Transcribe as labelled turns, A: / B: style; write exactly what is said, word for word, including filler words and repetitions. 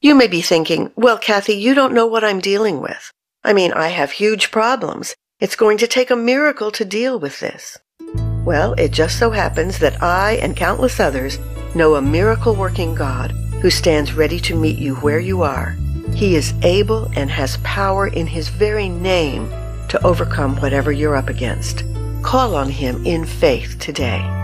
A: You may be thinking, well, Kathy, you don't know what I'm dealing with. I mean, I have huge problems. It's going to take a miracle to deal with this. Well, it just so happens that I and countless others know a miracle-working God who stands ready to meet you where you are. He is able and has power in His very name to overcome whatever you're up against. Call on Him in faith today.